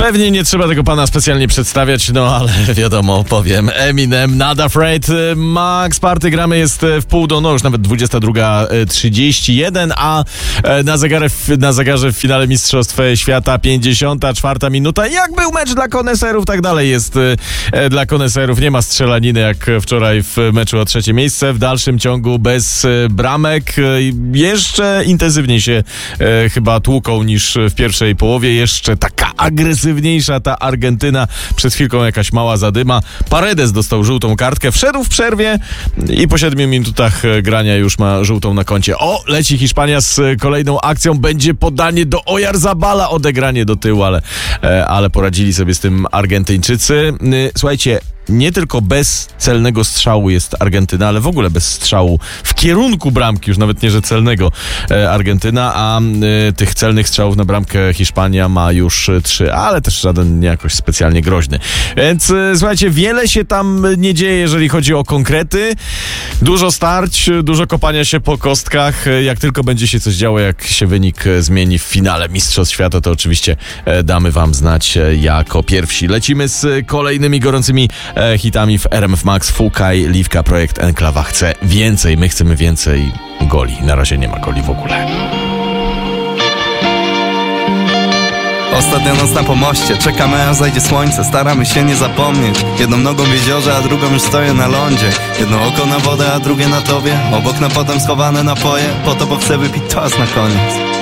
Pewnie nie trzeba tego pana specjalnie przedstawiać, no ale wiadomo, powiem. Eminem, Not Afraid, Max Party, gramy jest w pół do, no już nawet 22:31, a na zegarze w finale Mistrzostw Świata 54 minuta. Jak był mecz dla koneserów, tak dalej jest dla koneserów. Nie ma strzelaniny jak wczoraj w meczu o trzecie miejsce. W dalszym ciągu bez bramek. Jeszcze intensywniej się chyba tłuką niż w pierwszej połowie. Jeszcze taka agresywniejsza ta Argentyna. Przed chwilką jakaś mała zadyma. Paredes dostał żółtą kartkę. Wszedł w przerwie i po 7 minutach grania już ma żółtą na koncie. O, leci Hiszpania z kolejną akcją. Będzie podanie do Oyarzabala. Odegranie do tyłu, ale poradzili sobie z tym Argentyńczycy. Słuchajcie, nie tylko bez celnego strzału jest Argentyna, ale w ogóle bez strzału w kierunku bramki, już nawet nie, że celnego Argentyna, a tych celnych strzałów na bramkę Hiszpania ma już 3, ale też żaden nie jakoś specjalnie groźny. Więc słuchajcie, wiele się tam nie dzieje, jeżeli chodzi o konkrety. Dużo starć, dużo kopania się po kostkach. Jak tylko będzie się coś działo, jak się wynik zmieni w finale Mistrzostw Świata, to oczywiście damy wam znać jako pierwsi. Lecimy z kolejnymi gorącymi hitami w RMF Max. Fukaj, Liwka, projekt Enklawa chce więcej. My chcemy więcej goli. Na razie nie ma goli w ogóle. Ostatnia noc na pomoście, czekamy aż zajdzie słońce. Staramy się nie zapomnieć. Jedną nogą w jeziorze, a drugą już stoję na lądzie. Jedno oko na wodę, a drugie na tobie. Obok na potem schowane napoje. Po to, bo chcę wypić czas na koniec.